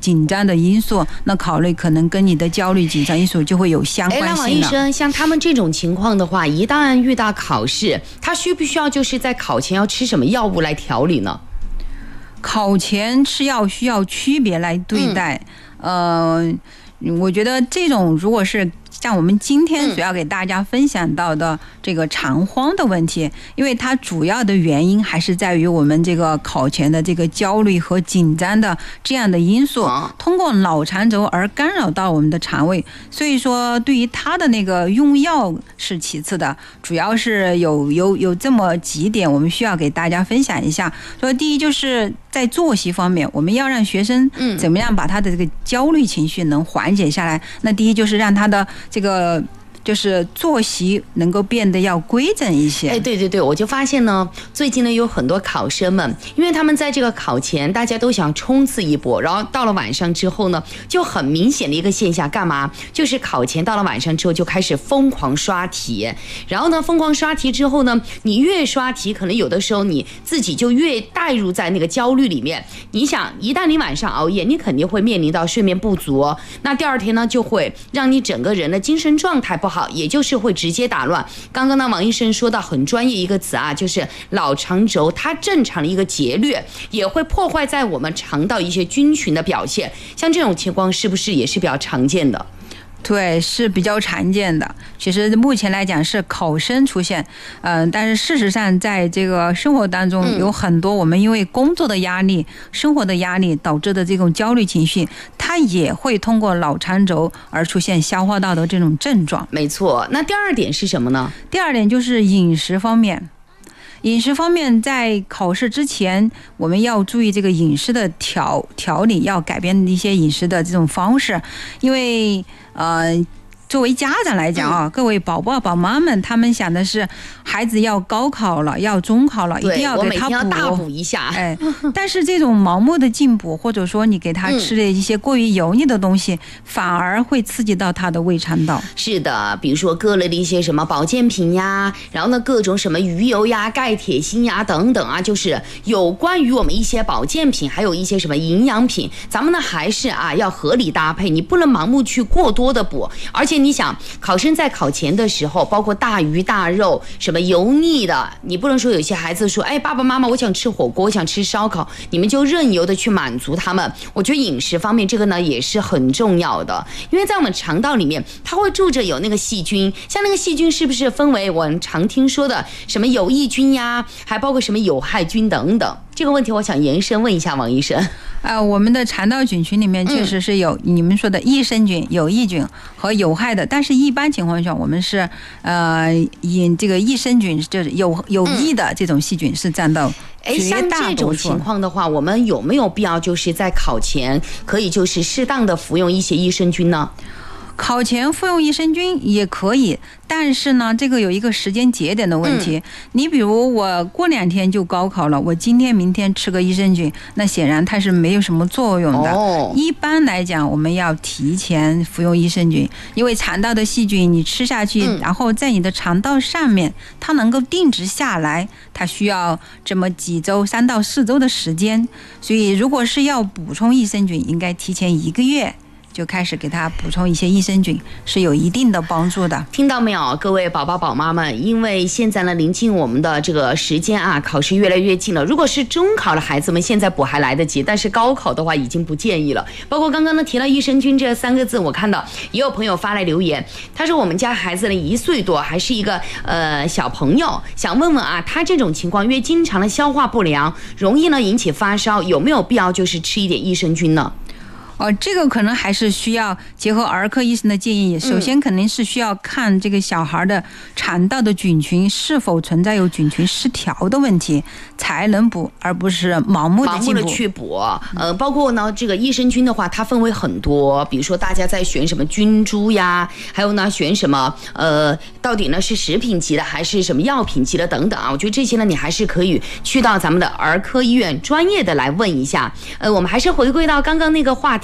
紧张的因素，那考虑可能跟你的焦虑紧张因素就会有相关性了。 那王医生，像他们这种情况的话，一旦遇到考试，他需不需要就是在考前要吃什么药物来调理呢？ 考前吃药需要区别来对待，我觉得这种如果是像我们今天所要给大家分享到的这个肠慌的问题，因为它主要的原因还是在于我们这个考前的这个焦虑和紧张的这样的因素，通过脑肠轴而干扰到我们的肠胃。所以说，对于它的那个用药是其次的，主要是有这么几点，我们需要给大家分享一下。说第一就是在作息方面，我们要让学生怎么样把他的这个焦虑情绪能缓解下来。那第一就是让他的这个就是作息能够变得要规整一些。 对，我就发现呢，最近呢有很多考生们，因为他们在这个考前大家都想冲刺一波，然后到了晚上之后呢，就很明显的一个现象，干嘛？就是考前到了晚上之后就开始疯狂刷题，然后呢疯狂刷题之后呢，你越刷题，可能有的时候你自己就越带入在那个焦虑里面。你想，一旦你晚上熬夜，你肯定会面临到睡眠不足，那第二天呢就会让你整个人的精神状态不好，也就是会直接打乱。刚刚呢王医生说到很专业一个词啊，就是脑肠轴它正常的一个节律也会破坏在我们肠道一些菌群的表现，像这种情况是不是也是比较常见的？ 对，是比较常见的。其实目前来讲是考生出现，但是事实上在这个生活当中有很多我们因为工作的压力、生活的压力导致的这种焦虑情绪，它也会通过脑肠轴而出现消化道的这种症状。 没错，那第二点是什么呢？ 第二点就是饮食方面。饮食方面，在考试之前，我们要注意这个饮食的调理，要改变一些饮食的这种方式，因为作为家长来讲啊，各位宝宝宝妈们，他们想的是孩子要高考了，要中考了，一定要给他补， 大补一下。 但是这种盲目的进补，或者说你给他吃的一些过于油腻的东西，反而会刺激到他的胃肠道。 是的，比如说各类的一些什么保健品呀，然后呢各种什么鱼油呀、钙、铁、锌呀等等啊，就是有关于我们一些保健品，还有一些什么营养品，咱们呢还是要合理搭配，你不能盲目去过多的补，而且你想，考生在考前的时候，包括大鱼大肉、什么油腻的，你不能说有些孩子说，爸爸妈妈，我想吃火锅，我想吃烧烤，你们就任由的去满足他们。我觉得饮食方面这个呢也是很重要的，因为在我们肠道里面，它会住着有那个细菌，像那个细菌是不是分为我们常听说的什么有益菌呀，还包括什么有害菌等等。这个问题我想延伸问一下王医生。 我们的肠道菌群里面确实是有你们说的益生菌、有益菌和有害的，但是一般情况下我们是以这个益生菌就是有益的这种细菌是占到绝大多数。 像这种情况的话，我们有没有必要就是在考前可以就是适当的服用一些益生菌呢？ 考前服用益生菌也可以，但是呢，这个有一个时间节点的问题。你比如我过2天就高考了，我今天明天吃个益生菌，那显然它是没有什么作用的。一般来讲，我们要提前服用益生菌，因为肠道的细菌你吃下去，然后在你的肠道上面，它能够定植下来，它需要这么几周，3到4周的时间。所以，如果是要补充益生菌，应该提前1个月。就开始给他补充一些益生菌，是有一定的帮助的。 听到没有，各位宝宝宝妈们？因为现在呢，临近我们的这个时间啊，考试越来越近了。如果是中考的孩子们，现在补还来得及，但是高考的话已经不建议了。包括刚刚呢提到益生菌这3个字，我看到也有朋友发来留言，他说我们家孩子呢1岁多，还是一个小朋友，想问问啊，他这种情况，因为经常的消化不良，容易呢引起发烧，有没有必要就是吃一点益生菌呢？ 这个可能还是需要结合儿科医生的建议。首先肯定是需要看这个小孩的肠道的菌群是否存在有菌群失调的问题，才能补，而不是盲目的去补。包括呢这个益生菌的话，它分为很多，比如说大家在选什么菌株呀，还有呢选什么到底呢是食品级的还是什么药品级的等等啊。我觉得这些呢你还是可以去到咱们的儿科医院专业的来问一下。我们还是回归到刚刚那个话题。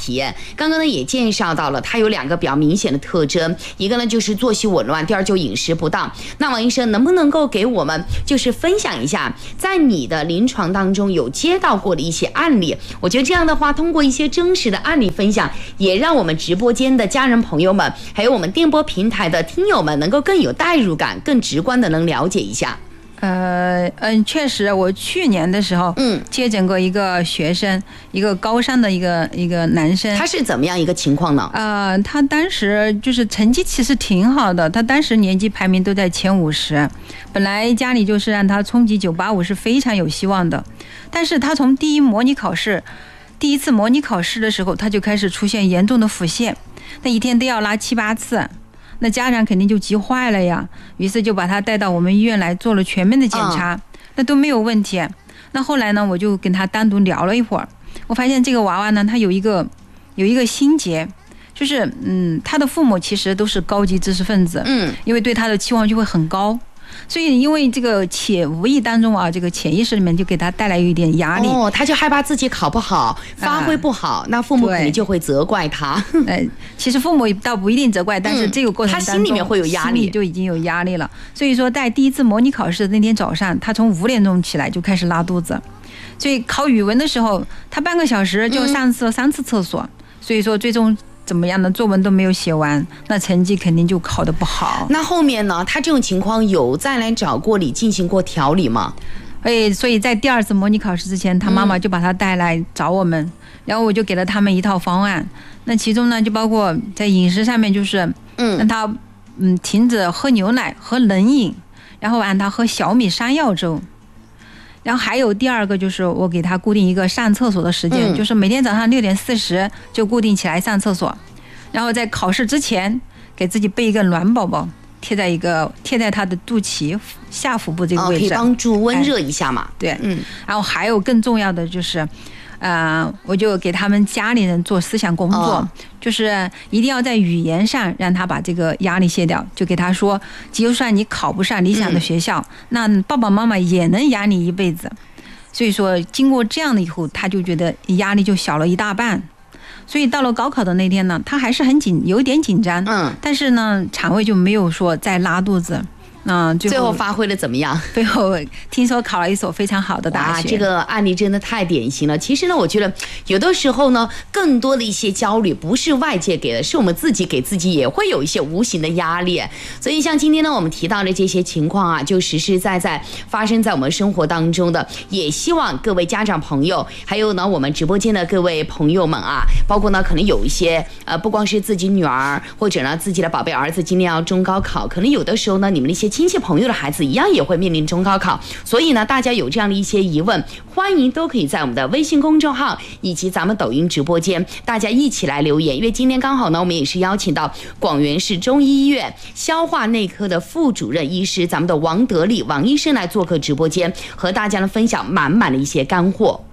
题。刚刚呢也介绍到了，它有2个比较明显的特征，一个呢就是作息紊乱，第二就饮食不当。那王医生能不能够给我们就是分享一下，在你的临床当中有接到过的一些案例？我觉得这样的话，通过一些真实的案例分享，也让我们直播间的家人朋友们，还有我们电波平台的听友们，能够更有代入感，更直观的能了解一下。 确实，我去年的时候，接诊过一个学生，一个高三的一个男生。 他是怎么样一个情况呢？ 他当时就是成绩其实挺好的，他当时年级排名都在前50，本来家里就是让他冲击985是非常有希望的，但是他从第一次模拟考试的时候，他就开始出现严重的腹泻，那一天都要拉7、8次。那家长肯定就急坏了呀，于是就把他带到我们医院来做了全面的检查，那都没有问题。那后来呢，我就跟他单独聊了一会儿，我发现这个娃娃呢，他有一个心结，就是他的父母其实都是高级知识分子，因为对他的期望就会很高。所以因为这个无意当中啊，这个潜意识里面就给他带来有一点压力， 他就害怕自己考不好，发挥不好，那父母肯定就会责怪他。 其实父母倒不一定责怪，但是这个过程当中他心里面会有压力， 心里就已经有压力了。所以说在第一次模拟考试的那天早上，他从5点钟起来就开始拉肚子，所以考语文的时候，他半个小时就上了3次厕所，所以说最终怎么样的作文都没有写完，那成绩肯定就考得不好。 那后面呢，他这种情况有再来找过你进行过调理吗？ 所以在第2次模拟考试之前，他妈妈就把他带来找我们，然后我就给了他们一套方案。那其中呢，就包括在饮食上面，就是让他停止喝牛奶、喝冷饮，然后让他喝小米山药粥。然后还有第2个就是我给他固定一个上厕所的时间，就是每天早上6点40就固定起来上厕所，然后在考试之前给自己备一个暖宝宝，贴在他的肚脐下腹部这个位置， 可以帮助温热一下嘛。 对，然后还有更重要的就是。我就给他们家里人做思想工作，就是一定要在语言上让他把这个压力卸掉，就给他说，就算你考不上理想的学校，那爸爸妈妈也能养你一辈子。所以说经过这样的以后，他就觉得压力就小了一大半。所以到了高考的那天呢，他还是有一点紧张，但是呢肠胃就没有说再拉肚子。 最后发挥的怎么样？ 最后听说考了一所非常好的大学。 这个案例真的太典型了。其实呢，我觉得有的时候呢，更多的一些焦虑不是外界给的，是我们自己给自己也会有一些无形的压力。所以像今天呢，我们提到的这些情况啊，就实实在在发生在我们生活当中的。也希望各位家长朋友，还有呢我们直播间的各位朋友们啊，包括呢可能有一些不光是自己女儿或者呢自己的宝贝儿子今年要中高考，可能有的时候呢你们的一些亲戚朋友的孩子一样也会面临中高考，所以呢大家有这样的一些疑问，欢迎都可以在我们的微信公众号以及咱们抖音直播间大家一起来留言。因为今天刚好呢我们也是邀请到广元市中医医院消化内科的副主任医师咱们的王德利王医生来做客直播间，和大家呢分享满满的一些干货。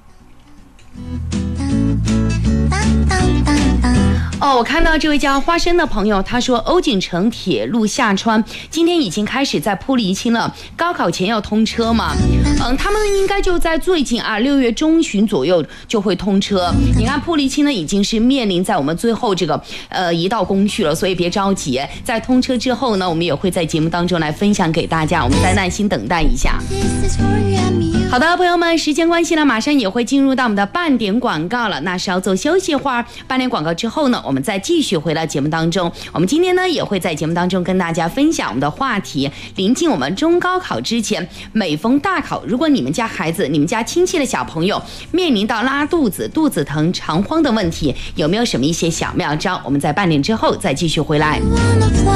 我看到这位叫花生的朋友，他说欧锦城铁路下川今天已经开始在铺沥青了，高考前要通车嘛？他们应该就在最近6月中旬左右就会通车。你看铺沥青呢已经是面临在我们最后这个一道工序了，所以别着急，在通车之后呢，我们也会在节目当中来分享给大家，我们再耐心等待一下。好的，朋友们，时间关系呢，马上也会进入到我们的半点广告了。那稍作休息一会儿，半点广告之后呢，我们再继续回到节目当中。我们今天呢，也会在节目当中跟大家分享我们的话题。临近我们中高考之前，每逢大考，如果你们家孩子、你们家亲戚的小朋友面临到拉肚子、肚子疼、肠慌的问题，有没有什么一些小妙招？我们在半点之后再继续回来。